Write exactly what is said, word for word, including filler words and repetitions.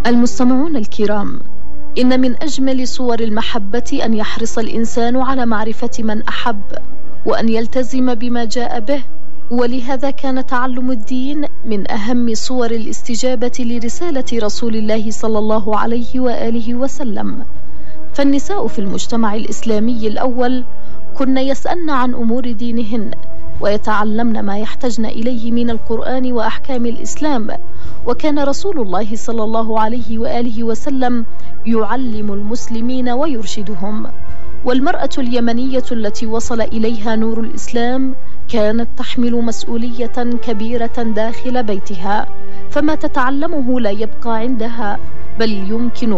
المستمعون الكرام، إن من أجمل صور المحبة أن يحرص الإنسان على معرفة من أحب وأن يلتزم بما جاء به، ولهذا كان تعلم الدين من أهم صور الاستجابة لرسالة رسول الله صلى الله عليه وآله وسلم. فالنساء في المجتمع الإسلامي الأول كن يسألن عن أمور دينهن ويتعلمن ما يحتجن إليه من القرآن وأحكام الإسلام، وكان رسول الله صلى الله عليه وآله وسلم يعلم المسلمين ويرشدهم. والمرأة اليمنية التي وصل إليها نور الإسلام كانت تحمل مسؤولية كبيرة داخل بيتها، فما تتعلمه لا يبقى عندها، بل يمكن